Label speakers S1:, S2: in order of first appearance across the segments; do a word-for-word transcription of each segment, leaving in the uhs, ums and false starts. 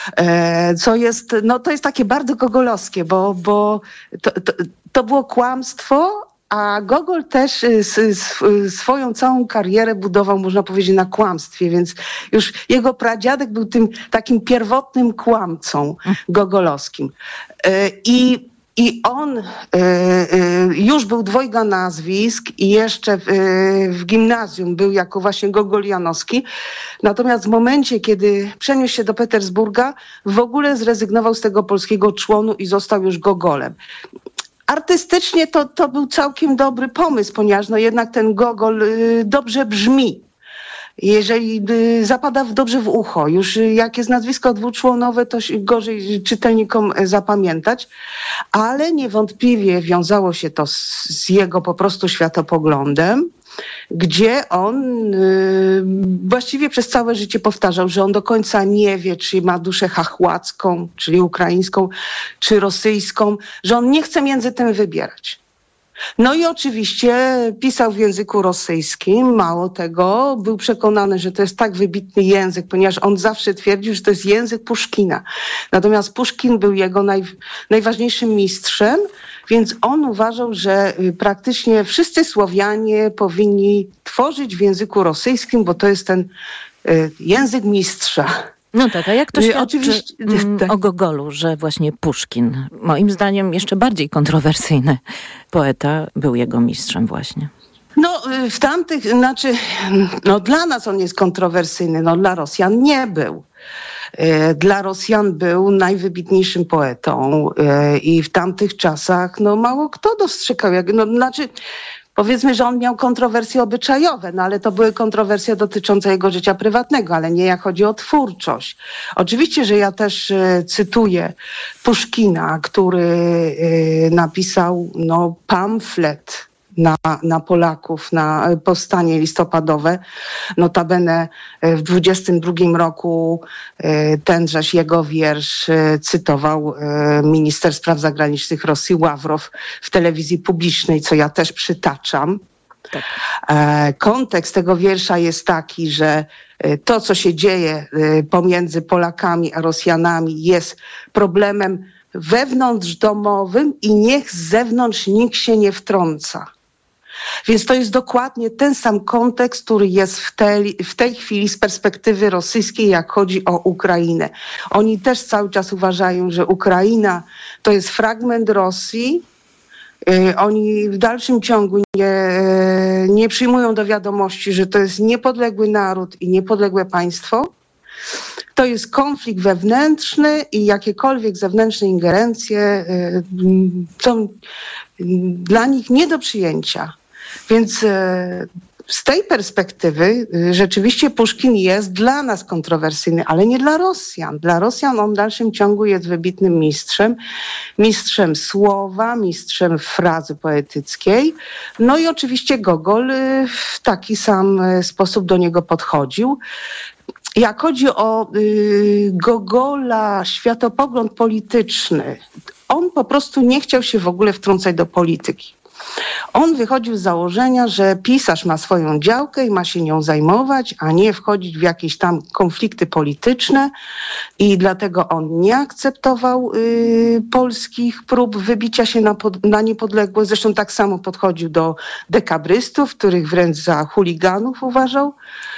S1: Co jest, no to jest takie bardzo gogolowskie, bo, bo to, to, to było kłamstwo, a Gogol też swoją całą karierę budował, można powiedzieć, na kłamstwie, więc już jego pradziadek był tym takim pierwotnym kłamcą gogolowskim. I I on y, y, już był dwojga nazwisk i jeszcze w, y, w gimnazjum był jako właśnie Gogol Janowski. Natomiast w momencie, kiedy przeniósł się do Petersburga, w ogóle zrezygnował z tego polskiego członu i został już Gogolem. Artystycznie to, to był całkiem dobry pomysł, ponieważ no jednak ten Gogol y, dobrze brzmi. Jeżeli zapada dobrze w ucho, już jak jest nazwisko dwuczłonowe, to gorzej czytelnikom zapamiętać, ale niewątpliwie wiązało się to z, z jego po prostu światopoglądem, gdzie on y, właściwie przez całe życie powtarzał, że on do końca nie wie, czy ma duszę chachłacką, czyli ukraińską, czy rosyjską, że on nie chce między tym wybierać. No i oczywiście pisał w języku rosyjskim, mało tego, był przekonany, że to jest tak wybitny język, ponieważ on zawsze twierdził, że to jest język Puszkina. Natomiast Puszkin był jego naj, najważniejszym mistrzem, więc on uważał, że praktycznie wszyscy Słowianie powinni tworzyć w języku rosyjskim, bo to jest ten y, język mistrza.
S2: No tak, a jak to świadczy
S1: Oczywiście,
S2: mm,
S1: tak.
S2: o Gogolu, że właśnie Puszkin, moim zdaniem jeszcze bardziej kontrowersyjny poeta, był jego mistrzem właśnie?
S1: No w tamtych, znaczy, no dla nas on jest kontrowersyjny, no dla Rosjan nie był. Dla Rosjan był najwybitniejszym poetą i w tamtych czasach no mało kto dostrzegał, jak, no znaczy... Powiedzmy, że on miał kontrowersje obyczajowe, no ale to były kontrowersje dotyczące jego życia prywatnego, ale nie jak chodzi o twórczość. Oczywiście, że ja też e, cytuję Puszkina, który e, napisał no, pamflet na, na Polaków, na powstanie listopadowe. Notabene w dwudziestym drugim roku tenżeż jego wiersz cytował minister spraw zagranicznych Rosji Ławrow w telewizji publicznej, co ja też przytaczam. Tak. Kontekst tego wiersza jest taki, że to, co się dzieje pomiędzy Polakami a Rosjanami, jest problemem wewnątrzdomowym i niech z zewnątrz nikt się nie wtrąca. Więc to jest dokładnie ten sam kontekst, który jest w tej, w tej chwili z perspektywy rosyjskiej, jak chodzi o Ukrainę. Oni też cały czas uważają, że Ukraina to jest fragment Rosji. Oni w dalszym ciągu nie, nie przyjmują do wiadomości, że to jest niepodległy naród i niepodległe państwo. To jest konflikt wewnętrzny i jakiekolwiek zewnętrzne ingerencje są dla nich nie do przyjęcia. Więc z tej perspektywy rzeczywiście Puszkin jest dla nas kontrowersyjny, ale nie dla Rosjan. Dla Rosjan on w dalszym ciągu jest wybitnym mistrzem, mistrzem słowa, mistrzem frazy poetyckiej. No i oczywiście Gogol w taki sam sposób do niego podchodził. Jak chodzi o y, Gogola, światopogląd polityczny, on po prostu nie chciał się w ogóle wtrącać do polityki. On wychodził z założenia, że pisarz ma swoją działkę i ma się nią zajmować, a nie wchodzić w jakieś tam konflikty polityczne i dlatego on nie akceptował y, polskich prób wybicia się na, pod, na niepodległość. Zresztą tak samo podchodził do dekabrystów, których wręcz za chuliganów uważał.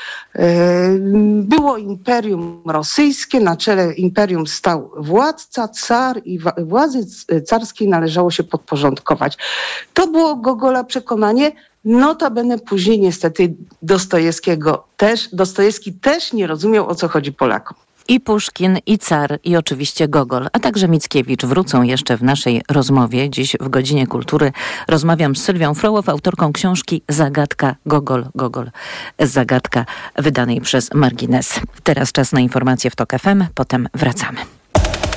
S1: Było imperium rosyjskie, na czele imperium stał władca, car i władzy carskiej należało się podporządkować. To było Gogola przekonanie, notabene później niestety Dostojewskiego też, Dostojewski też nie rozumiał, o co chodzi Polakom.
S2: I Puszkin, i car, i oczywiście Gogol, a także Mickiewicz wrócą jeszcze w naszej rozmowie. Dziś w Godzinie Kultury rozmawiam z Sylwią Frołow, autorką książki Zagadka Gogol, Gogol, Zagadka, wydanej przez Margines. Teraz czas na informacje w TOK F M, potem wracamy.